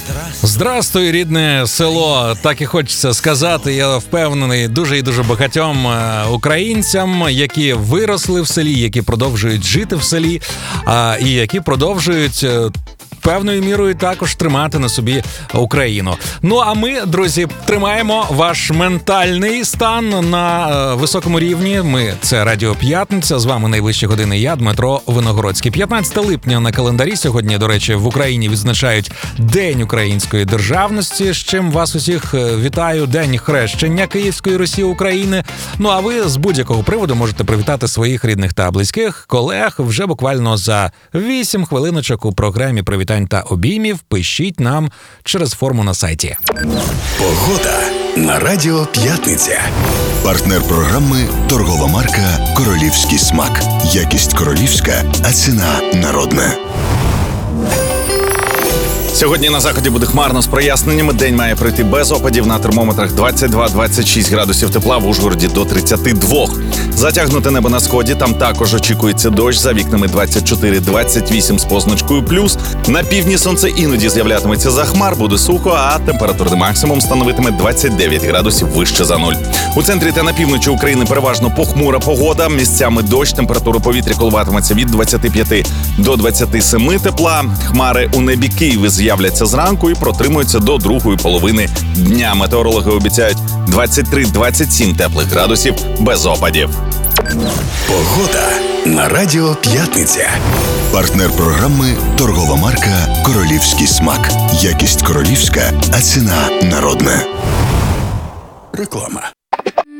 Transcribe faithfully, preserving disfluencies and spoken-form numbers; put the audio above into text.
Здрастуй, рідне село. Так і хочеться сказати. Я впевнений дуже і дуже багатьом українцям, які виросли в селі, які продовжують жити в селі, а, і які продовжують певною мірою також тримати на собі Україну. Ну а ми, друзі, тримаємо ваш ментальний стан на е, високому рівні. Ми – це Радіо П'ятниця. З вами найвищі години я, Дмитро Виногородський. п'ятнадцяте липня на календарі. Сьогодні, до речі, в Україні відзначають День української державності, з чим вас усіх вітаю. День хрещення Київської Русі України. Ну а ви з будь-якого приводу можете привітати своїх рідних та близьких колег вже буквально за вісім хвилиночок у програмі «Привітання та обіймів». Пишіть нам через форму на сайті. Погода на Радіо П'ятниця. Партнер програми – торгова марка «Королівський смак». Якість королівська, а ціна народна. Сьогодні на заході буде хмарно з проясненнями. День має пройти без опадів. На термометрах двадцять два - двадцять шість градусів тепла, в Ужгороді до тридцять два. Затягнуте небо на сході, там також очікується дощ. За вікнами двадцять чотири - двадцять вісім з позначкою плюс. На півдні сонце іноді з'являтиметься за хмар, буде сухо, а температурний максимум становитиме двадцять дев'ять градусів вище за нуль. У центрі та на півночі України переважно похмура погода, місцями дощ, температура повітря коливатиметься від двадцяти п'яти до двадцяти семи тепла. Хмари у небі Києва з'являться зранку і протримуються до другої половини дня. Метеорологи обіцяють двадцять три - двадцять сім теплих градусів без опадів. Погода на Радіо П'ятниця. Партнер програми – торгова марка «Королівський смак». Якість королівська, а ціна народна. Реклама.